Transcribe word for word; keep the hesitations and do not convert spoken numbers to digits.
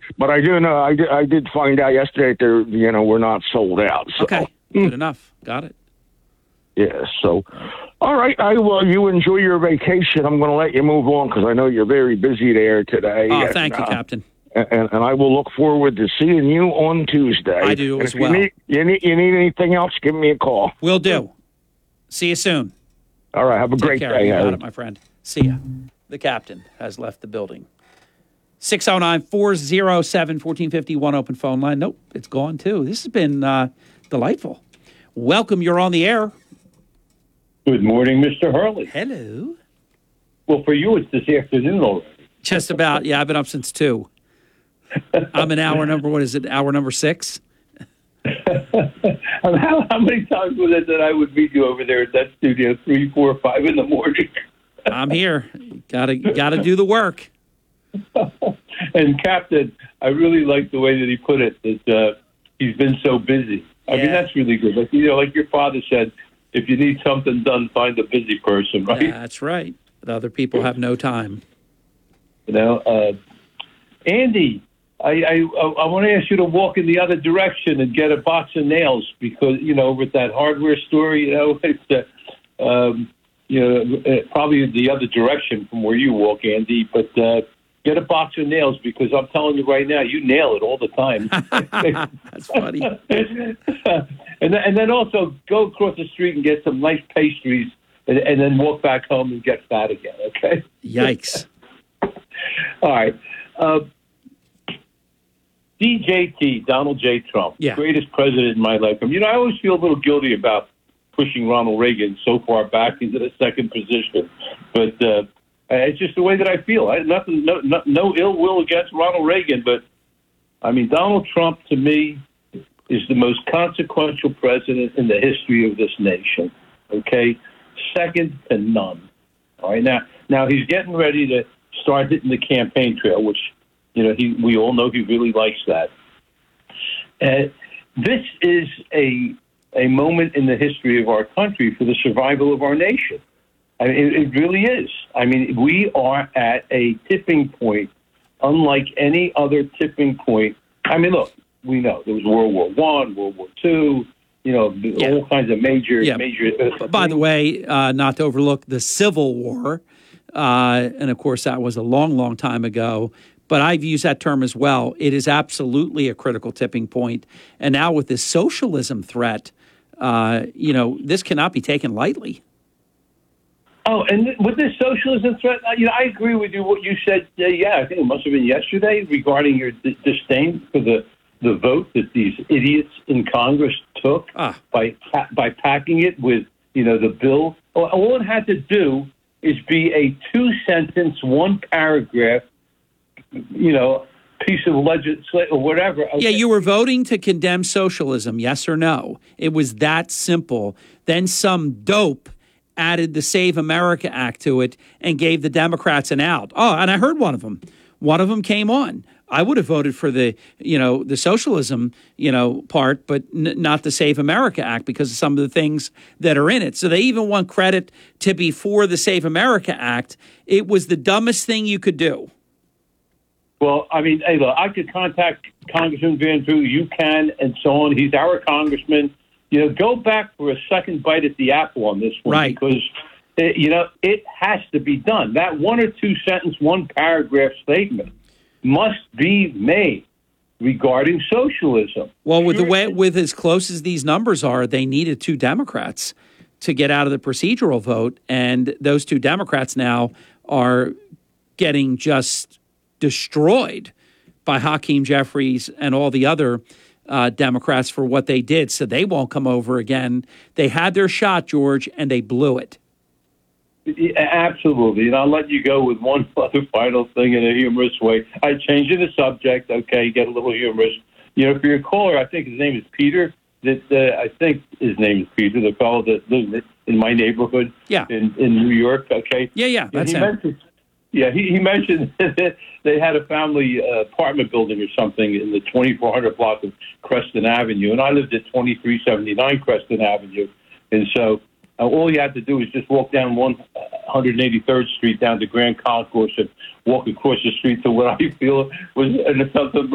but I do know I did, I did find out yesterday that they're, you know, we're not sold out. So. Okay, good enough. Got it. Yeah. So, all right. I will. You enjoy your vacation. I'm going to let you move on because I know you're very busy there today. Oh, and, thank you, uh, Captain. And, and I will look forward to seeing you on Tuesday. I do and as if well. You need, you need you need anything else? Give me a call. Will do. See you soon. All right. Have a Take great care. day, You got Harry. it, my friend. See ya. The captain has left the building. six oh nine, four oh seven, one four five oh, one open phone line. Nope, it's gone too. This has been uh, delightful. Welcome. You're on the air. Good morning, Mister Hurley. Hello. Well, for you, it's this afternoon already. Just about. Yeah, I've been up since two. I'm in hour number, what is it, hour number six? how, how many times was it that I would meet you over there at that studio, three, four, five in the morning? I'm here. Gotta, gotta do the work. And Captain, I really like the way that he put it, that uh, he's been so busy. I Yeah. mean, that's really good. Like, you know, like your father said, if you need something done, find a busy person, right? That's right. But other people have no time. You know, uh, Andy, I, I, I want to ask you to walk in the other direction and get a box of nails because, you know, with that hardware store, you know, it's, uh, um, you know, uh, probably the other direction from where you walk, Andy, but uh, get a box of nails because I'm telling you right now, you nail it all the time. That's funny. and, then, and then also go across the street and get some nice pastries and, and then walk back home and get fat again, okay? Yikes. All right. Uh, D J T, Donald J. Trump, Yeah. greatest president in my lifetime. You know, I always feel a little guilty about pushing Ronald Reagan so far back into the second position, but uh, it's just the way that I feel. I nothing, no, no, no ill will against Ronald Reagan, but I mean, Donald Trump to me is the most consequential president in the history of this nation. Okay, second to none. All right, now, now he's getting ready to start hitting the campaign trail, which. You know, he, we all know he really likes that. Uh, this is a a moment in the history of our country for the survival of our nation. I mean, it, it really is. I mean, we are at a tipping point, unlike any other tipping point. I mean, look, we know there was World War One, World War Two. You know, Yeah. all kinds of major, Yeah. major. Uh, By the way, uh, not to overlook the Civil War, uh, and of course that was a long, long time ago. But I've used that term as well. It is absolutely a critical tipping point. And now with this socialism threat, uh, you know, this cannot be taken lightly. Oh, and with this socialism threat, uh, you know, I agree with you. What you said, uh, yeah, I think it must have been yesterday regarding your d- disdain for the, the vote that these idiots in Congress took Ah. by pa- by packing it with, you know, the bill. All, all it had to do is be a two sentence, one paragraph, you know, piece of legislation or whatever. Okay. Yeah, you were voting to condemn socialism, yes or no. It was that simple. Then some dope added the Save America Act to it and gave the Democrats an out. Oh, and I heard one of them. One of them came on. I would have voted for the, you know, the socialism, you know, part, but n- not the Save America Act because of some of the things that are in it. So they even want credit to be for the Save America Act. It was the dumbest thing you could do. Well, I mean, hey, look, I could contact Congressman Van Drew. You can, and so on. He's our congressman. You know, go back for a second bite at the apple on this one, Right. because it, you know it has to be done. That one or two sentence, one paragraph statement must be made regarding socialism. Well, with the way, with as close as these numbers are, they needed two Democrats to get out of the procedural vote, and those two Democrats now are getting just destroyed by Hakeem Jeffries and all the other uh, Democrats for what they did. So they won't come over again. They had their shot, George, and they blew it. Yeah, absolutely. And I'll let you go with one other final thing in a humorous way. I change the subject. Okay, get a little humorous. You know, for your caller, I think his name is Peter. That uh, I think his name is Peter, the fellow that lives in my neighborhood Yeah. in, in New York. Okay. Yeah, yeah, that's he him. mentioned, Yeah, he, he mentioned that they had a family uh, apartment building or something in the twenty-four hundred block of Creston Avenue, and I lived at twenty-three seventy-nine Creston Avenue, and so uh, all you had to do was just walk down one hundred eighty-third Street down to Grand Concourse and walk across the street to what I feel was an